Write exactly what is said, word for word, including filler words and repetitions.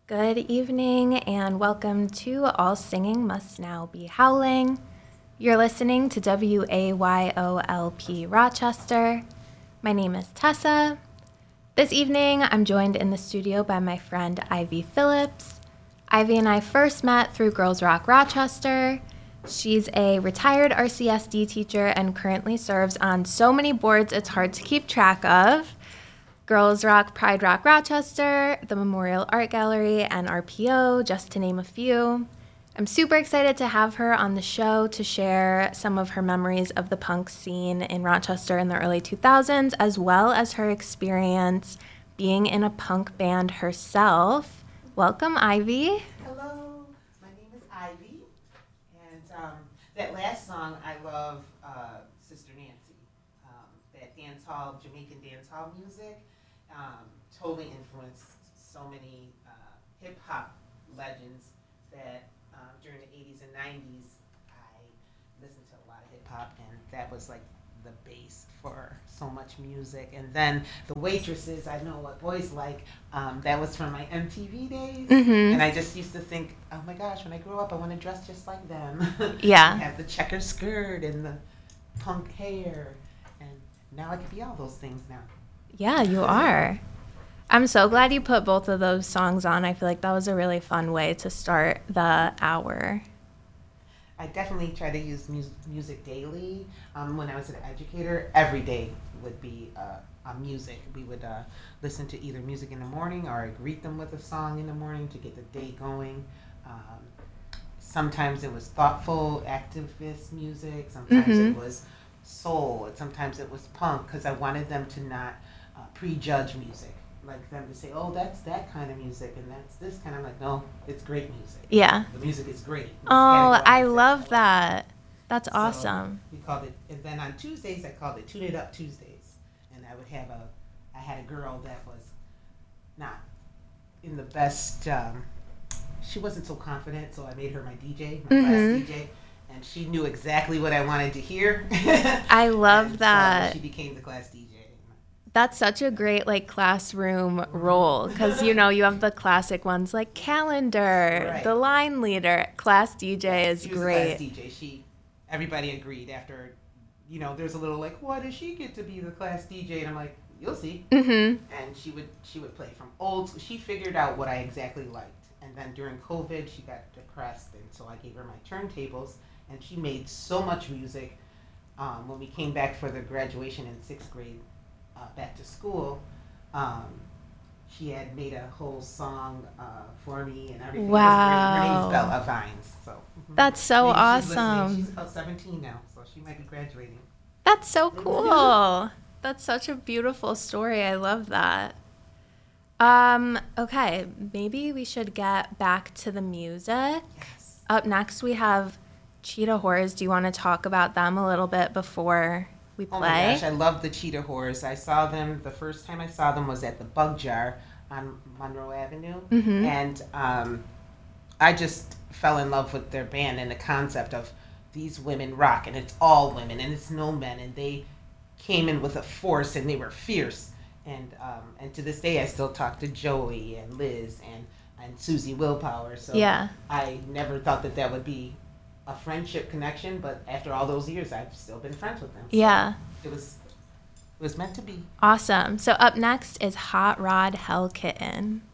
Good evening and welcome to All Singing Must Now Be Howling. You're listening to W A Y O L P Rochester. My name is Tessa. This evening I'm joined in the studio by my friend Ivy Phillips. Ivy and I first met through Girls Rock Rochester. She's a retired R C S D teacher and currently serves on so many boards it's hard to keep track of. Girls Rock, Pride Rock Rochester, the Memorial Art Gallery, and R P O, just to name a few. I'm super excited to have her on the show to share some of her memories of the punk scene in Rochester in the early two thousands, as well as her experience being in a punk band herself. Welcome, Ivy. Hello, my name is Ivy, and um, that last song I love, uh, Sister Nancy, um, that dance hall, Jamaican dance hall music. Um, totally influenced so many uh, hip hop legends that um, during the eighties and nineties I listened to a lot of hip hop, and that was like the base for so much music. And then the Waitresses, I Know What Boys Like, um, that was from my M T V days. Mm-hmm. And I just used to think, oh my gosh, when I grow up I want to dress just like them. Yeah. Have the checkered skirt and the punk hair, and now I could be all those things now. Yeah, you are. I'm so glad you put both of those songs on. I feel like that was a really fun way to start the hour. I definitely try to use mus- music daily. Um, when I was an educator, every day would be uh, a music. We would uh, listen to either music in the morning, or I'd greet them with a song in the morning to get the day going. Um, sometimes it was thoughtful, activist music. Sometimes Mhm. it was soul. And sometimes it was punk, because I wanted them to not uh, prejudge music. Like them to say, oh, that's that kind of music, and that's this kind. I'm like, no, it's great music. Yeah. The music is great. It's Oh, I categorized love as- that. That's So, awesome. we called it, and then on Tuesdays I called it Tune It Up Tuesdays, and I would have a, I had a girl that was not in the best. Um, she wasn't so confident, so I made her my D J, my Mhm. class D J, and she knew exactly what I wanted to hear. I love And that. So she became the class D J. That's such a great like classroom role because you know you have the classic ones like calendar, Right. the line leader, class D J Yeah, is she was the class great. D J. She, everybody agreed after, you know, there's a little like, why does she get to be the class D J? And I'm like, you'll see. Mhm. And she would she would play from old. She figured out what I exactly liked. And then during COVID, she got depressed, and so I gave her my turntables, and she made so much music. Um, when we came back for the graduation in sixth grade, uh, back to school, um, she had made a whole song uh, for me and everything. It was great. Her name Wow. is Bella Vines. So mhm. That's so Maybe she's listening. awesome. She's about seventeen now, so she might be graduating. That's so cool. That's such a beautiful story. I love that. Um, okay, maybe we should get back to the music. Yes. Up next we have Cheetah Whores. Do you want to talk about them a little bit before we Oh my play? gosh, I love the Cheetah Whores. I saw them, the first time I saw them was at the Bug Jar on Monroe Avenue. Mhm. And um, I just fell in love with their band and the concept of these women rock, and it's all women and it's no men, and they came in with a force and they were fierce. And um, and to this day I still talk to Joey and Liz and, and Susie Willpower. So Yeah. I never thought that that would be a friendship connection, but after all those years I've still been friends with them. So Yeah. it was it was meant to be. Awesome. So up next is Hot Rod Hell Kitten.